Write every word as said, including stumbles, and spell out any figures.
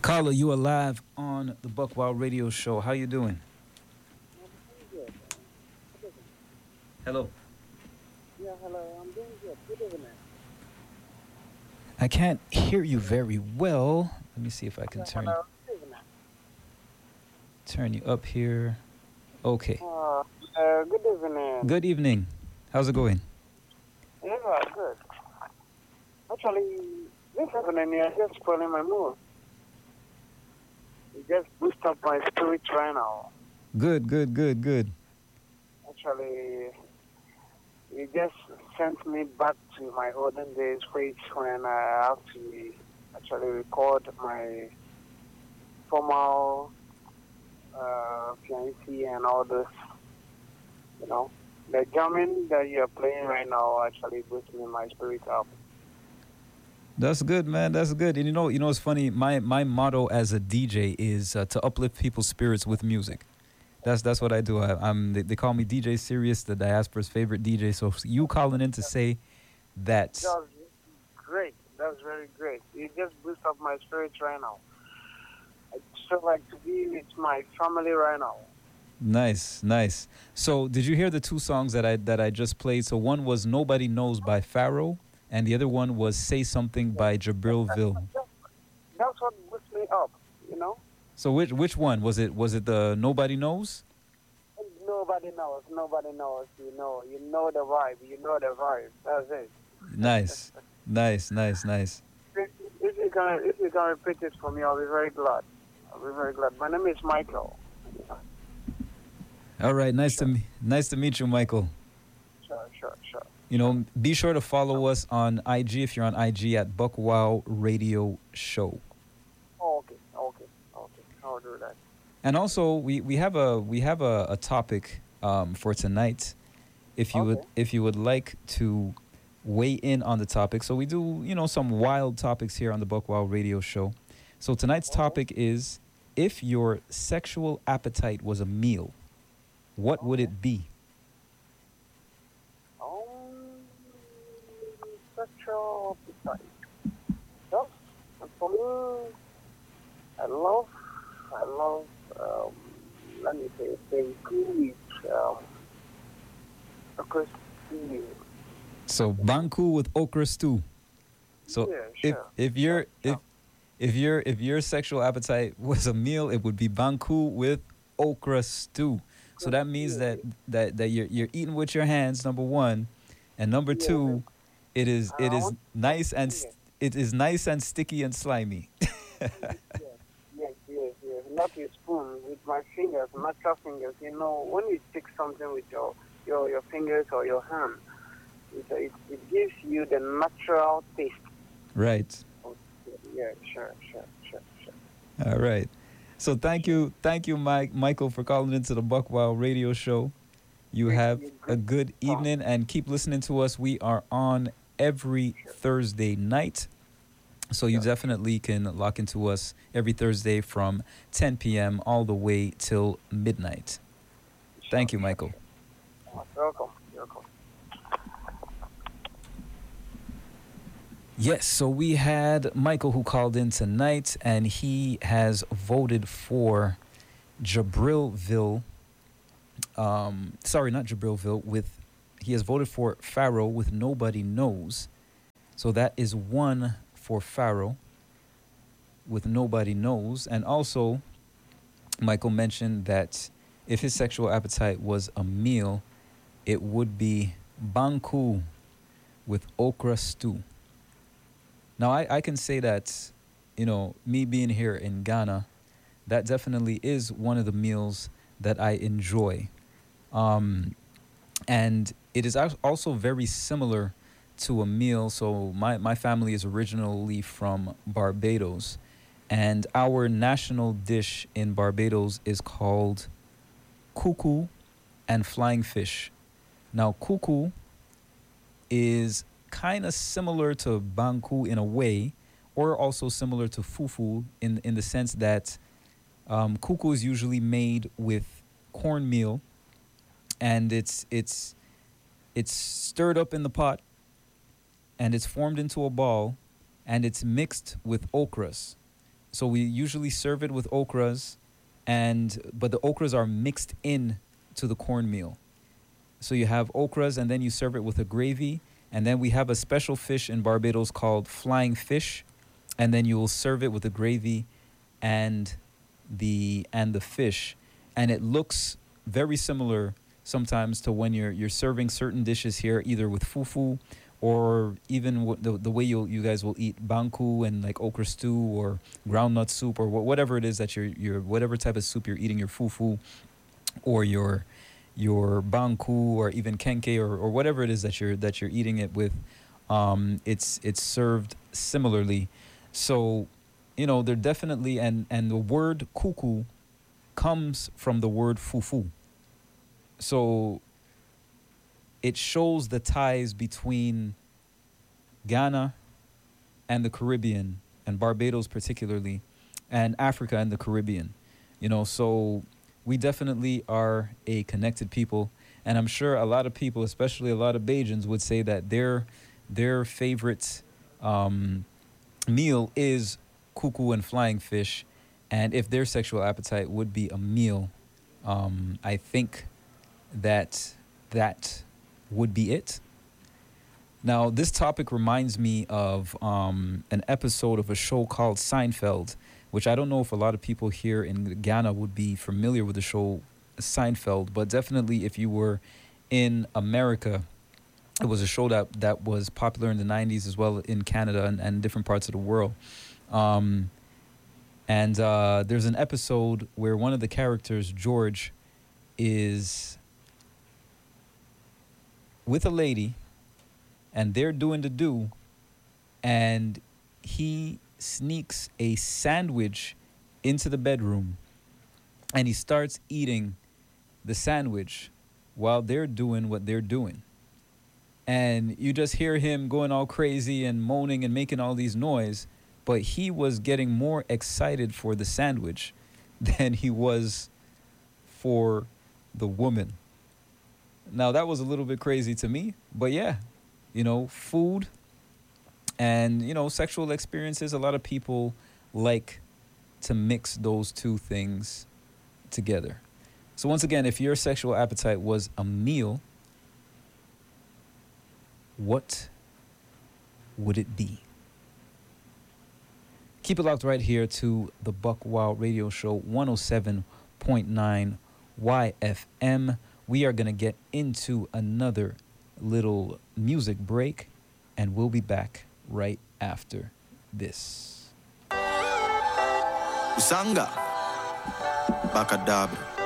Carla, you are live on the Buck Wild Radio Show. How you doing? I'm doing good. Um, good evening. Hello. Yeah, hello. I'm doing good. Good evening. I can't hear you very well. Let me see if I can Yeah, turn hello. Good evening. turn you up here. Okay. Uh, uh, good evening. Good evening. How's it going? Yeah, good. Actually, this evening you're just pulling my mood. You just boost up my spirit right now. Good, good, good, good. Actually, you just sent me back to my olden days, which when I have to actually record my formal uh, fiancé and all this. You know, the jamming that you're playing right now actually boosts me my spirit up. That's good, man. That's good. And you know, you know, it's funny. My my motto as a D J is uh, to uplift people's spirits with music. That's that's what I do. I, I'm they, they call me D J Sirius, the diaspora's favorite D J. So you calling in to say that That's great. That's very great. You just boost up my spirit right now. I feel like to be with my family right now. nice, nice. So did you hear the two songs that I that I just played? So one was Nobody Knows by Pharaoh, and the other one was Say Something by Jabrilville. That- That's what boosts me up. You know, So which which one was it? Was it the Nobody Knows? and nobody knows. Nobody knows. You know. You know the vibe. You know the vibe. That's it. Nice, nice, nice, nice. If, if you can, if you can repeat it for me, I'll be very glad. I'll be very glad. My name is Michael. Yeah, All right, nice to sure, me, nice to meet you, Michael. sure, sure, sure, You sure. know, be sure to follow us on I G if you're on I G at Buckwow Radio Show. Oh, okay, okay, okay. I'll do that. And also, we, we have a we have a, a topic um, for tonight. If you would Okay, if you would like to weigh in on the topic, so we do you know some wild topics here on the Buckwow Radio Show. So tonight's okay, topic is if your sexual appetite was a meal, what would okay. it be? Um, sexual appetite. Well, for me, I love, I love. Um, let me say, being good with um, a crispy. So banku with okra stew. So Yeah, if sure, if sure, your if sure. if your if your sexual appetite was a meal, it would be banku with okra stew. So that Crispy, means that yeah, that that you're you're eating with your hands, number one, and number yeah. two, it is I it is want to nice and see st- it is nice and sticky and slimy. Yes, yes, yes, yes. Not a spoon with my fingers, natural fingers. You know, when you stick something with your your, your fingers or your hand, it, it it gives you the natural taste. Right. Of it. Yeah, sure, sure, sure, sure, All right. So thank sure. you, thank you, Mike, Michael, for calling into the Buckwild Radio Show. You Great, have you a great good song. evening and keep listening to us. We are on every Sure, Thursday night. So you sure, sure, definitely can lock into us every Thursday from ten p m all the way till midnight. sure, Thank you, sure, Michael. sure. Welcome, welcome. Yes, so we had Michael who called in tonight, and he has voted for Jabrilville. Um, sorry, not Jabrilville. With he has voted for Pharaoh with Nobody Knows. So that is one for Pharaoh with Nobody Knows, and also Michael mentioned that if his sexual appetite was a meal, it would be banku with okra stew. Now, I, I can say that, you know, me being here in Ghana, that definitely is one of the meals that I enjoy. Um, and it is al- also very similar to a meal. So, my, my family is originally from Barbados, and our national dish in Barbados is called kuku and flying fish. Now, kuku is kind of similar to banku in a way, or also similar to fufu in in the sense that um, kuku is usually made with cornmeal, and it's it's it's stirred up in the pot, and it's formed into a ball, and it's mixed with okras. So we usually serve it with okras, and but the okras are mixed in to the cornmeal. So you have okras, and then you serve it with a gravy, and then we have a special fish in Barbados called flying fish, and then you will serve it with the gravy and the and the fish, and it looks very similar sometimes to when you're you're serving certain dishes here, either with fufu or even w- the the way you you guys will eat banku and like okra stew or groundnut soup or wha- whatever it is that you're you're whatever type of soup you're eating, your fufu or your your banku or even kenke or, or whatever it is that you're that you're eating it with. Um, it's it's served similarly. So, you know, they're definitely, and and the word kuku comes from the word fufu. So it shows the ties between Ghana and the Caribbean, and Barbados particularly, and Africa and the Caribbean. You know, so we definitely are a connected people, and I'm sure a lot of people, especially a lot of Bajans, would say that their their favorite um, meal is kuku and flying fish, and if their sexual appetite would be a meal, um, I think that that would be it. Now, this topic reminds me of um, an episode of a show called Seinfeld, which I don't know if a lot of people here in Ghana would be familiar with the show Seinfeld, but definitely if you were in America, it was a show that, that was popular in the nineties as well in Canada and, and different parts of the world. Um, and uh, there's an episode where one of the characters, George, is with a lady and they're doing the do, and he sneaks a sandwich into the bedroom and he starts eating the sandwich while they're doing what they're doing. And you just hear him going all crazy and moaning and making all these noise, but he was getting more excited for the sandwich than he was for the woman. Now, that was a little bit crazy to me, but yeah, you know, food and, you know, sexual experiences, a lot of people like to mix those two things together. So once again, if your sexual appetite was a meal, what would it be? Keep it locked right here to the Buck Wild Radio Show, one oh seven point nine Y F M. We are going to get into another little music break, and we'll be back right after this. Usanga Bakadabra